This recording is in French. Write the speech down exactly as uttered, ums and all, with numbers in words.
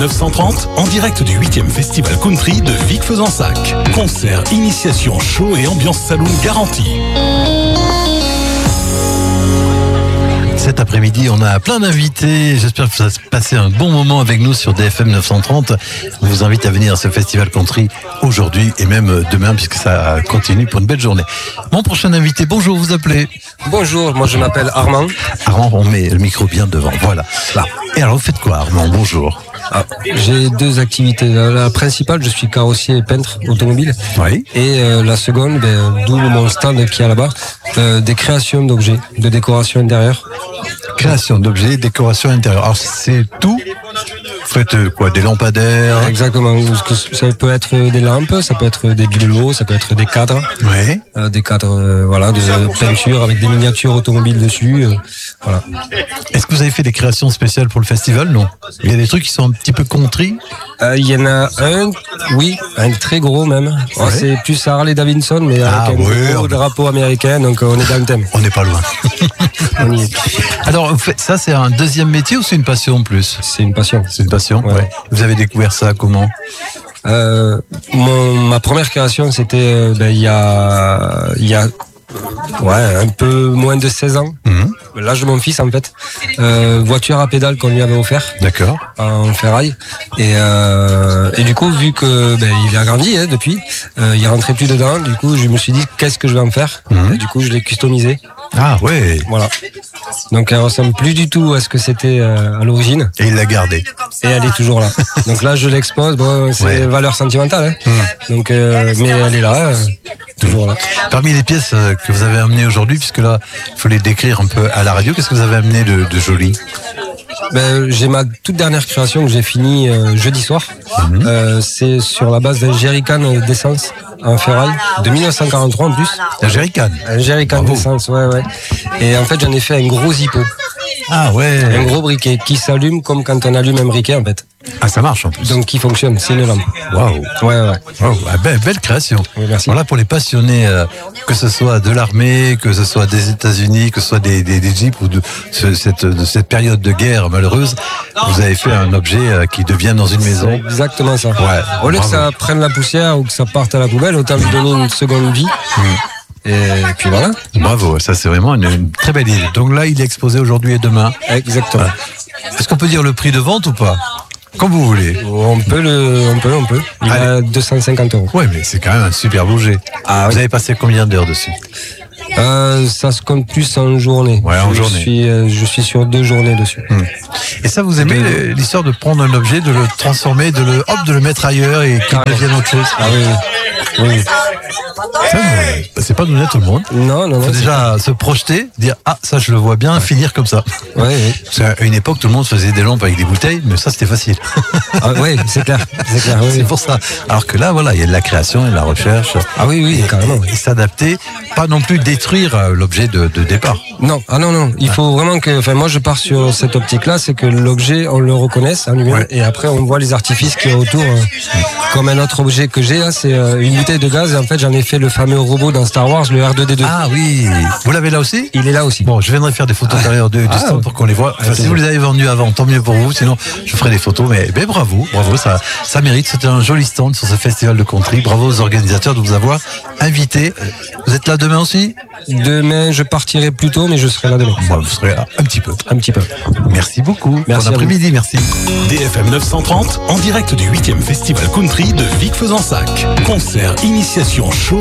neuf cent trente, en direct du huitième Festival Country de Vic-Fezensac. Concert, initiation, show et ambiance saloon garantie. Cet après-midi, on a plein d'invités. J'espère que vous allez passer un bon moment avec nous sur D F M neuf cent trente. On vous invite à venir à ce festival country aujourd'hui et même demain puisque ça continue pour une belle journée. Mon prochain invité, bonjour, vous appelez? Bonjour, moi je m'appelle Armand. Armand, on met le micro bien devant, voilà. Là. Et alors, vous faites quoi, Armand? Bonjour. Ah, j'ai deux activités. La principale, je suis carrossier et peintre automobile. Oui. Et euh, la seconde, ben, d'où mon stand qui est là-bas, euh, des créations d'objets, de décoration intérieure. Création d'objets, décoration intérieure. Alors, c'est tout? Vous faites euh, quoi? Des lampadaires? Exactement. Ça peut être des lampes, ça peut être des bibelots, ça peut être des cadres. Oui. Euh, des cadres, euh, voilà, de peinture avec des miniatures automobiles dessus. Euh, voilà. Est-ce que vous avez fait des créations spéciales pour le festival? Non. Il y a des trucs qui sont un petit peu country? Euh, Il y en a un, oui, un très gros même. Oh, Ouais. C'est plus Harley Davidson, mais Ah, avec un ouais, gros on- drapeau américain, donc euh, on est dans le thème. On n'est pas loin. On y est. Alors, vous faites- ça, c'est un deuxième métier ou c'est une passion en plus? C'est une passion. C'est une passion, Ouais. ouais. Vous avez découvert ça comment? Euh, mon, ma première création, c'était euh, ben, il y a, il y a euh, ouais, un peu moins de seize ans. Mhm. L'âge de mon fils, en fait. Euh, voiture à pédale qu'on lui avait offert D'accord. en ferraille. Et, euh, et du coup, vu que ben, il a grandi hein, depuis, euh, il rentrait plus dedans. Du coup, je me suis dit, qu'est-ce que je vais en faire? Mhm. Et du coup, je l'ai customisé. Ah ouais. Voilà. Donc, elle ressemble plus du tout à ce que c'était euh, à l'origine. Et il l'a gardé. Et elle est toujours là. Donc là, je l'expose. Bon, c'est Ouais. valeur sentimentale. Hein. Mhm. Donc, euh, mais elle est là, euh, toujours là. Parmi les pièces euh, que vous avez amenées aujourd'hui, puisque là, il faut les décrire un peu à la radio, qu'est-ce que vous avez amené de, de joli? Ben, j'ai ma toute dernière création que j'ai finie euh, jeudi soir. Mhm. Euh, c'est sur la base d'un jerrycan d'essence en ferraille de mille neuf cent quarante-trois en plus. La jerrycan. Un jerrycan Bravo. d'essence, ouais, ouais. Et en fait, j'en ai fait un gros zippo, Ah un ouais. gros briquet qui s'allume comme quand on allume un briquet en fait. Ah, ça marche en plus. Donc qui fonctionne, c'est une lampe. Waouh. Ouais, ouais. Wow, ah, belle, belle création. Oui, merci. Voilà pour les passionnés, euh, que ce soit de l'armée, que ce soit des États-Unis, que ce soit des, des, des jeeps ou de, ce- cette, de cette période de guerre malheureuse, vous avez fait un objet euh, qui devient dans une C'est maison. exactement ça. Ouais, Au lieu que bravo. ça prenne la poussière ou que ça parte à la poubelle, autant lui donner une seconde vie. Et puis voilà. Bravo, ça c'est vraiment une, une très belle idée. Donc là, il est exposé aujourd'hui et demain. Exactement. Est-ce qu'on peut dire le prix de vente ou pas? Comme vous voulez. On peut le, on peut, on peut. Il a deux cent cinquante euros. Oui, mais c'est quand même un super objet. Ah, vous oui. avez passé combien d'heures dessus? Euh, ça se compte plus en journée. Ouais, en je journée. Suis, euh, je suis sur deux journées dessus. Et ça, vous aimez De- l'histoire de prendre un objet, de le transformer, de le, hop, de le mettre ailleurs et qu'il Carrément. devienne autre chose? Ah oui, oui. oui. Ça, mais c'est pas donné à tout le monde. Non, non, Il non. faut déjà se projeter, dire ah ça je le vois bien finir comme ça. c'est- Ouais, oui. Parce qu'à une époque tout le monde faisait des lampes avec des bouteilles, mais ça c'était facile. Ah, ouais, c'est clair. C'est clair. Oui, C'est oui. pour ça. Alors que là voilà il y a de la création et de la recherche. Ah oui, oui, Et- carrément. Et, et s'adapter, pas non plus détruire euh, l'objet de, de départ. Non, ah non, non. Il faut vraiment que. Enfin, moi, je pars sur cette optique-là, c'est que l'objet, on le reconnaisse en lui-même, Ouais. et après, on voit les artifices qui est autour. euh, comme un autre objet que j'ai, là, c'est euh, une bouteille de gaz. Et en fait, j'en ai fait le fameux robot dans Star Wars, le R deux D deux. Ah oui, vous l'avez là aussi? Il est là aussi. Bon, je viendrai faire des photos derrière de, du Ah, stand pour qu'on les voit. Enfin, si vous les avez vendus avant, tant mieux pour vous. Sinon, je ferai des photos. Mais, mais bravo, bravo, ça, ça mérite. C'était un joli stand sur ce festival de country. Bravo aux organisateurs de vous avoir invité. Vous êtes là demain aussi? Demain, je partirai plus tôt, mais je serai là demain. Bon, vous serez là un petit peu. Un petit peu. Merci beaucoup. Merci Bon à vous. après-midi, merci. D F M neuf cent trente, en direct du huitième Festival Country de Vic-Fezensac. Concert, initiation, show